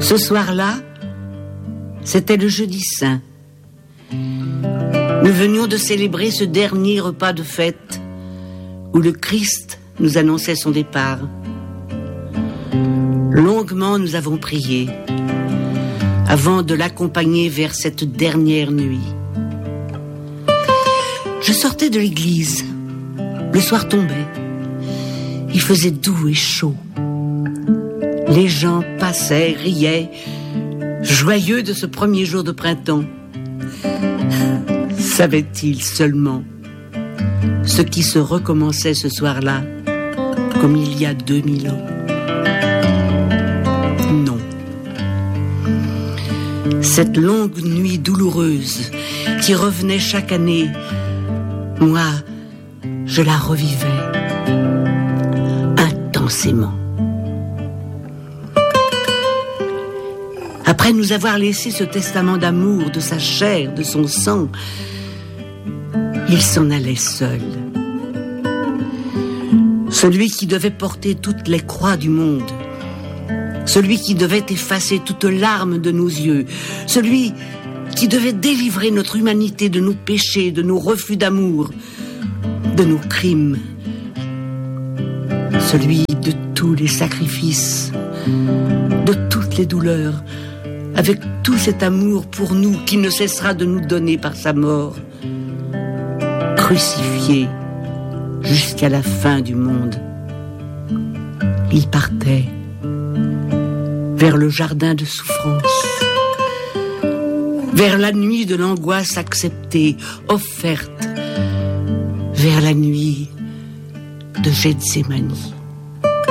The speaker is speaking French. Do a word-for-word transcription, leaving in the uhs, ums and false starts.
Ce soir-là, c'était le jeudi saint. Nous venions de célébrer ce dernier repas de fête où le Christ nous annonçait son départ. Longuement, nous avons prié avant de l'accompagner vers cette dernière nuit. Je sortais de l'église. Le soir tombait. Il faisait doux et chaud. Les gens passaient, riaient, joyeux de ce premier jour de printemps. Savaient-ils seulement ce qui se recommençait ce soir-là, comme il y a deux mille ans? Non. Cette longue nuit douloureuse qui revenait chaque année, moi, je la revivais intensément. Après nous avoir laissé ce testament d'amour de sa chair, de son sang, il s'en allait seul. Celui qui devait porter toutes les croix du monde, celui qui devait effacer toute larme de nos yeux, celui qui devait délivrer notre humanité de nos péchés, de nos refus d'amour, de nos crimes, celui de tous les sacrifices, de toutes les douleurs, avec tout cet amour pour nous qu'il ne cessera de nous donner par sa mort, crucifié jusqu'à la fin du monde. Il partait vers le jardin de souffrance, vers la nuit de l'angoisse acceptée, offerte, vers la nuit de Gethsémani.